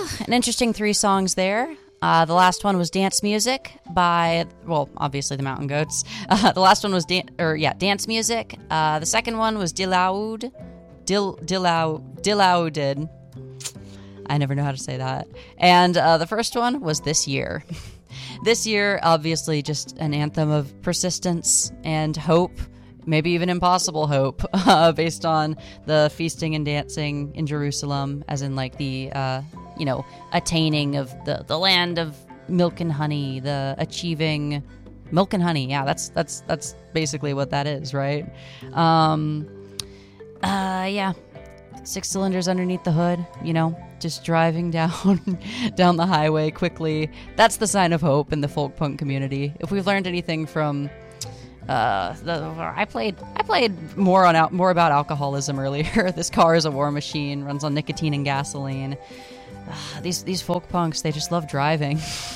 An interesting 3 songs there. The last one was Dance Music by, well, obviously the Mountain Goats. The last one was Dance Music. The second one was Dilaudid. I never know how to say that. And the first one was This Year. This Year, obviously, just an anthem of persistence and hope, maybe even impossible hope, based on the feasting and dancing in Jerusalem, as in like the attaining of the land of milk and honey, the achieving milk and honey. Yeah, that's basically what that is, right? Yeah, 6 cylinders underneath the hood, just driving down the highway quickly. That's the sign of hope in the folk punk community. If we've learned anything from I played more about alcoholism earlier. This car is a war machine, runs on nicotine and gasoline. These folk punks, they just love driving.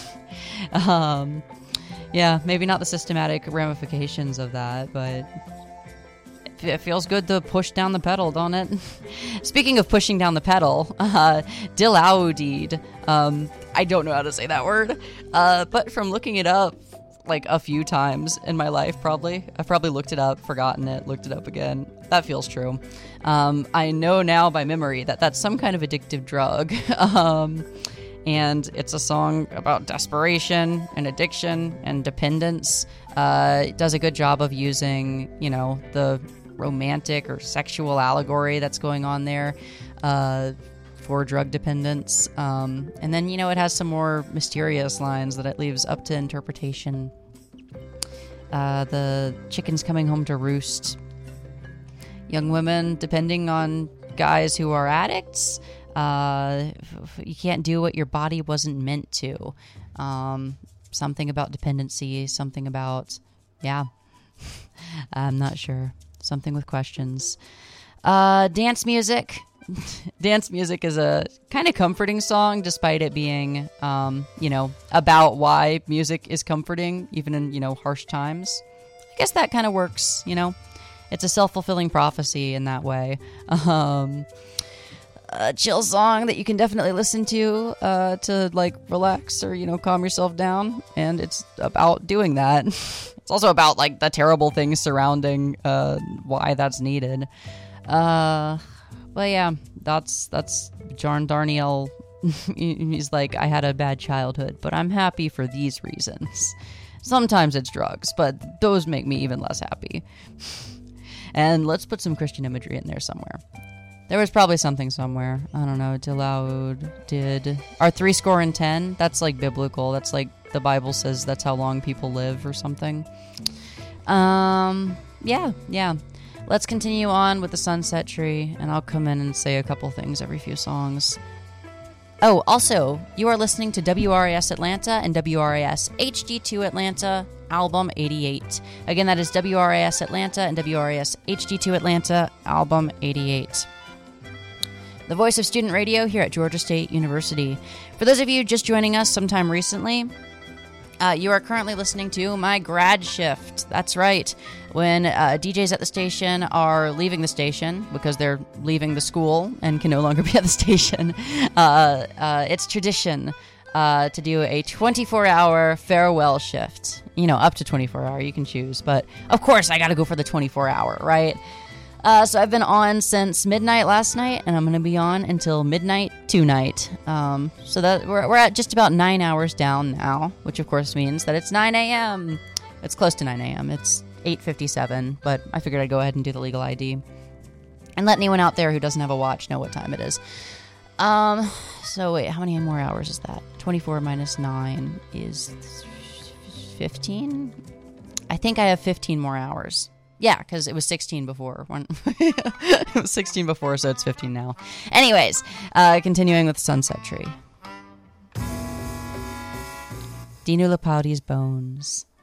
Yeah, maybe not the systematic ramifications of that, but it feels good to push down the pedal, don't it? Speaking of pushing down the pedal, Dilaudid. I don't know how to say that word, but from looking it up like a few times in my life, I've probably looked it up, forgotten it, looked it up again. That feels true. I know now by memory that that's some kind of addictive drug. And it's a song about desperation and addiction and dependence. It does a good job of using, the romantic or sexual allegory that's going on there for drug dependence. And then, it has some more mysterious lines that it leaves up to interpretation. The chicken's coming home to roost. Young women depending on guys who are addicts. You can't do what your body wasn't meant to. Something about dependency, something about, I'm not sure. Something with questions. Dance Music. Dance Music is a kind of comforting song, despite it being, about why music is comforting, even in, harsh times. I guess that kind of works, It's a self-fulfilling prophecy in that way. A chill song that you can definitely listen to relax or, calm yourself down. And it's about doing that. It's also about, the terrible things surrounding why that's needed. But yeah, that's Jarn Darnielle. He's like, I had a bad childhood, but I'm happy for these reasons. Sometimes it's drugs, but those make me even less happy. And let's put some Christian imagery in there somewhere. There was probably something somewhere. I don't know. Dilaudid. Our 70. That's biblical. That's the Bible says that's how long people live or something. Yeah. Let's continue on with the Sunset Tree, and I'll come in and say a couple things every few songs. Oh, also, you are listening to WRAS Atlanta and WRAS HD2 Atlanta, Album 88. Again, that is WRAS Atlanta and WRAS HD2 Atlanta, Album 88. The voice of student radio here at Georgia State University. For those of you just joining us sometime recently, you are currently listening to my grad shift. That's right. When DJs at the station are leaving the station because they're leaving the school and can no longer be at the station, it's tradition to do a 24-hour farewell shift. Up to 24-hour, you can choose. But, of course, I got to go for the 24-hour, right? So I've been on since midnight last night, and I'm going to be on until midnight tonight. So that we're at just about 9 hours down now, which of course means that it's 9 a.m. It's close to 9 a.m. It's 8:57, but I figured I'd go ahead and do the legal ID and let anyone out there who doesn't have a watch know what time it is. So wait, how many more hours is that? 24 minus 9 is 15? I think I have 15 more hours. Yeah, because it was 16 before. It was 16 before, so it's 15 now. Anyways, continuing with Sunset Tree. Dino Lapaudi's Bones.